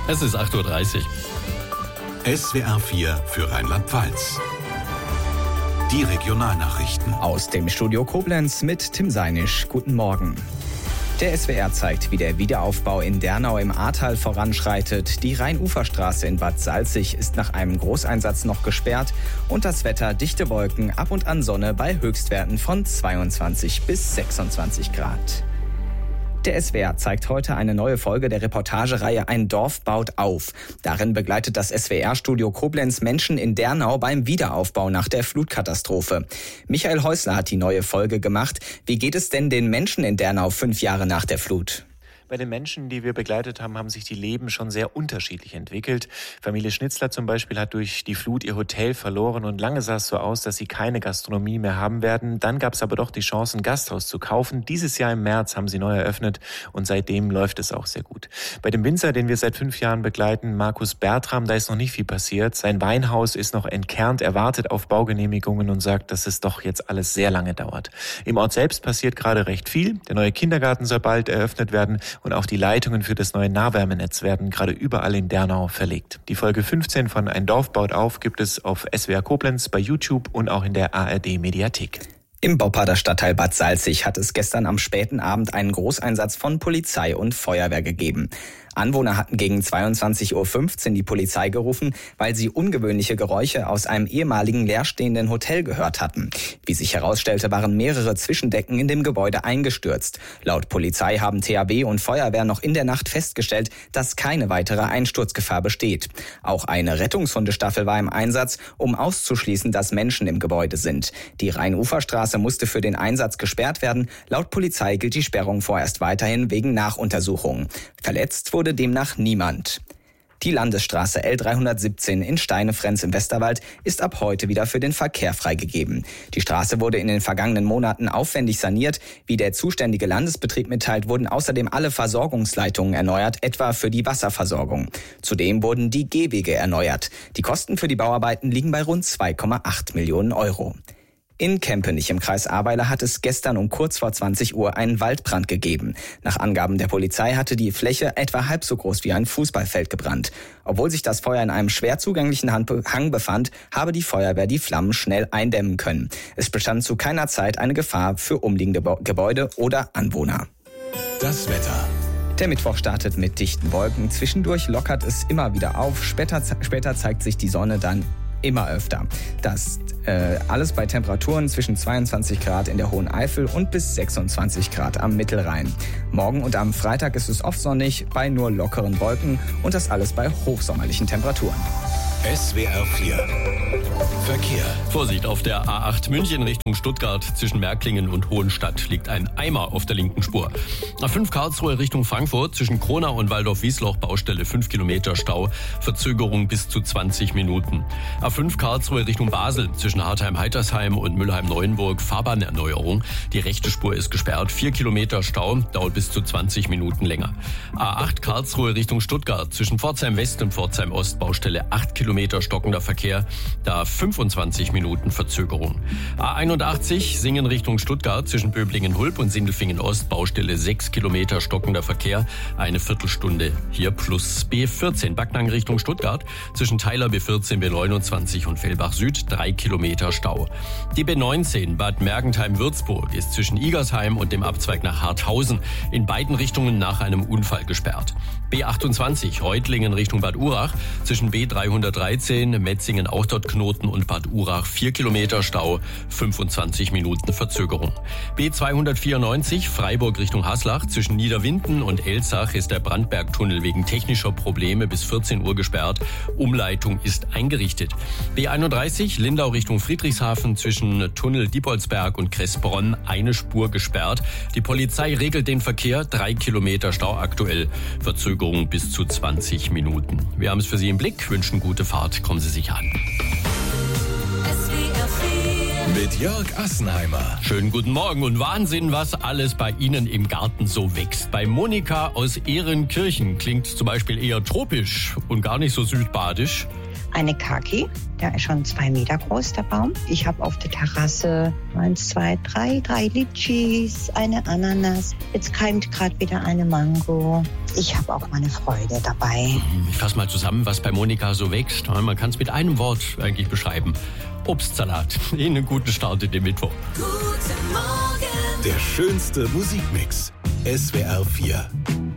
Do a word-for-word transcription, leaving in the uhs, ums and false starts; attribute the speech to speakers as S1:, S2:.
S1: Es ist acht Uhr dreißig.
S2: S W R vier für Rheinland-Pfalz. Die Regionalnachrichten.
S3: Aus dem Studio Koblenz mit Tim Seinisch. Guten Morgen. Der S W R zeigt, wie der Wiederaufbau in Dernau im Ahrtal voranschreitet. Die Rheinuferstraße in Bad Salzig ist nach einem Großeinsatz noch gesperrt. Und das Wetter: dichte Wolken, ab und an Sonne bei Höchstwerten von zweiundzwanzig bis sechsundzwanzig Grad. Der S W R zeigt heute eine neue Folge der Reportagereihe Ein Dorf baut auf. Darin begleitet das S W R-Studio Koblenz Menschen in Dernau beim Wiederaufbau nach der Flutkatastrophe. Michael Häusler hat die neue Folge gemacht. Wie geht es denn den Menschen in Dernau fünf Jahre nach der Flut?
S4: Bei den Menschen, die wir begleitet haben, haben sich die Leben schon sehr unterschiedlich entwickelt. Familie Schnitzler zum Beispiel hat durch die Flut ihr Hotel verloren und lange sah es so aus, dass sie keine Gastronomie mehr haben werden. Dann gab es aber doch die Chance, ein Gasthaus zu kaufen. Dieses Jahr im März haben sie neu eröffnet und seitdem läuft es auch sehr gut. Bei dem Winzer, den wir seit fünf Jahren begleiten, Markus Bertram, da ist noch nicht viel passiert. Sein Weinhaus ist noch entkernt, er wartet auf Baugenehmigungen und sagt, dass es doch jetzt alles sehr lange dauert. Im Ort selbst passiert gerade recht viel. Der neue Kindergarten soll bald eröffnet werden. Und auch die Leitungen für das neue Nahwärmenetz werden gerade überall in Dernau verlegt. Die Folge fünfzehn von Ein Dorf baut auf gibt es auf S W R Koblenz, bei YouTube und auch in der A R D-Mediathek.
S3: Im Bopparder Stadtteil Bad Salzig hat es gestern am späten Abend einen Großeinsatz von Polizei und Feuerwehr gegeben. Anwohner hatten gegen zweiundzwanzig Uhr fünfzehn die Polizei gerufen, weil sie ungewöhnliche Geräusche aus einem ehemaligen leerstehenden Hotel gehört hatten. Wie sich herausstellte, waren mehrere Zwischendecken in dem Gebäude eingestürzt. Laut Polizei haben T H W und Feuerwehr noch in der Nacht festgestellt, dass keine weitere Einsturzgefahr besteht. Auch eine Rettungshundestaffel war im Einsatz, um auszuschließen, dass Menschen im Gebäude sind. Die Rheinuferstraße musste für den Einsatz gesperrt werden. Laut Polizei gilt die Sperrung vorerst weiterhin wegen Nachuntersuchungen. Verletzt wurde demnach niemand. Die Landesstraße L dreihundertsiebzehn in Steinefrenz im Westerwald ist ab heute wieder für den Verkehr freigegeben. Die Straße wurde in den vergangenen Monaten aufwendig saniert. Wie der zuständige Landesbetrieb mitteilt, wurden außerdem alle Versorgungsleitungen erneuert, etwa für die Wasserversorgung. Zudem wurden die Gehwege erneuert. Die Kosten für die Bauarbeiten liegen bei rund zwei Komma acht Millionen Euro. In Kempenich im Kreis Ahrweiler hat es gestern um kurz vor zwanzig Uhr einen Waldbrand gegeben. Nach Angaben der Polizei hatte die Fläche etwa halb so groß wie ein Fußballfeld gebrannt. Obwohl sich das Feuer in einem schwer zugänglichen Hang befand, habe die Feuerwehr die Flammen schnell eindämmen können. Es bestand zu keiner Zeit eine Gefahr für umliegende Gebäude oder Anwohner.
S2: Das Wetter.
S3: Der Mittwoch startet mit dichten Wolken. Zwischendurch lockert es immer wieder auf. Später, später zeigt sich die Sonne dann immer öfter. Das äh, alles bei Temperaturen zwischen zweiundzwanzig Grad in der Hohen Eifel und bis sechsundzwanzig Grad am Mittelrhein. Morgen und am Freitag ist es oft sonnig bei nur lockeren Wolken und das alles bei hochsommerlichen Temperaturen.
S2: S W R vier Verkehr.
S1: Vorsicht, auf der A acht München Richtung Stuttgart zwischen Märklingen und Hohenstadt liegt ein Eimer auf der linken Spur. A fünf Karlsruhe Richtung Frankfurt zwischen Kronau und Waldorf-Wiesloch Baustelle fünf Kilometer Stau, Verzögerung bis zu zwanzig Minuten. A fünf Karlsruhe Richtung Basel zwischen Hartheim-Heitersheim und Mülheim-Neuenburg Fahrbahnerneuerung. Die rechte Spur ist gesperrt, vier Kilometer Stau, dauert bis zu zwanzig Minuten länger. A acht Karlsruhe Richtung Stuttgart zwischen Pforzheim West und Pforzheim Ost Baustelle acht Kilometer stockender Verkehr, da fünfundzwanzig Minuten Verzögerung. A einundachtzig Singen Richtung Stuttgart zwischen Böblingen-Hulb und Sindelfingen Ost Baustelle sechs Kilometer stockender Verkehr, eine Viertelstunde hier plus. B vierzehn Backnang Richtung Stuttgart zwischen Theiler B vierzehn B neunundzwanzig und Fellbach Süd drei Kilometer Stau. Die B neunzehn Bad Mergentheim-Würzburg ist zwischen Igersheim und dem Abzweig nach Harthausen in beiden Richtungen nach einem Unfall gesperrt. B achtundzwanzig Reutlingen Richtung Bad Urach zwischen B dreihundertdreizehn Metzingen auch dort Knoten und Bad Urach vier Kilometer Stau, fünfundzwanzig Minuten Verzögerung. B zweihundertvierundneunzig Freiburg Richtung Haslach zwischen Niederwinden und Elzach ist der Brandbergtunnel wegen technischer Probleme bis vierzehn Uhr gesperrt. Umleitung ist eingerichtet. B einunddreißig Lindau Richtung Friedrichshafen zwischen Tunnel Diepoldsberg und Kressbronn eine Spur gesperrt. Die Polizei regelt den Verkehr, drei Kilometer Stau aktuell, Verzögerung bis zu zwanzig Minuten. Wir haben es für Sie im Blick, wünschen gute Fahrt, kommen Sie sicher an.
S5: S W R vier
S2: Mit Jörg Assenheimer.
S1: Schönen guten Morgen und Wahnsinn, was alles bei Ihnen im Garten so wächst. Bei Monika aus Ehrenkirchen klingt zum Beispiel eher tropisch und gar nicht so südbadisch.
S5: Eine Kaki, der ist schon zwei Meter groß, der Baum. Ich habe auf der Terrasse eins, zwei, drei, drei Litschis, eine Ananas. Jetzt keimt gerade wieder eine Mango. Ich habe auch meine Freude dabei.
S1: Ich fasse mal zusammen, was bei Monika so wächst. Man kann es mit einem Wort eigentlich beschreiben. Obstsalat. Ihnen einen guten Start in den Mittwoch.
S2: Guten Morgen. Der schönste Musikmix. S W R vier.